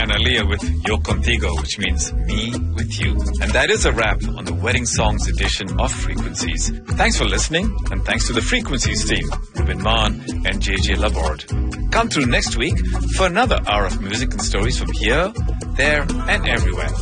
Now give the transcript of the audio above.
and Aaliyah with Yo Contigo, which means me with you. And that is a wrap on the Wedding Songs edition of Frequencies. Thanks for listening, and thanks to the Frequencies team, Ruben Maan and JJ Laborde. Come through next week for another hour of music and stories from here, there, and everywhere.